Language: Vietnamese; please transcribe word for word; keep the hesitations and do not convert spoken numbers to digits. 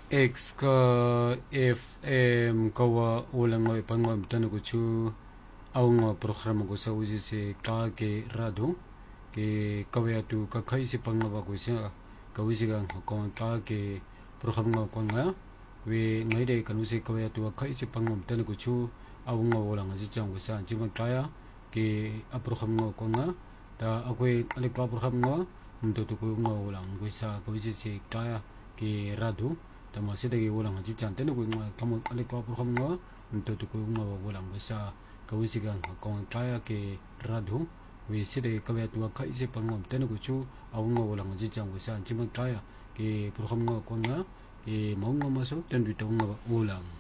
X ka F M kawa ulang ngoi pangwa mtana kuchu au nga programa ko sa uji se ka ke rado ke kawaya tu ka kai se pangwa ko sa ka uji ga ko ka ke programa ko nga we ngai de kan uji kawaya tu kai se pangwa mtana kuchu au nga ulang ji chang ko sa ji ma kaya ke a programa ko nga ta akoi ale ka programa mto tu ko nga ulang ko sa ka uji se kaya ke rado ta ma se de ulang ji chan te no ko nga kam ale ka programa mto tu ko nga ulang ko sa ka uji ga ko kaya ke rado we se de ka tu kai se pangwa mtana kuchu au nga ulang ji chang ko sa ji ma kaya ke programa ko nga ke mo nga ma so ten du ta nga ulang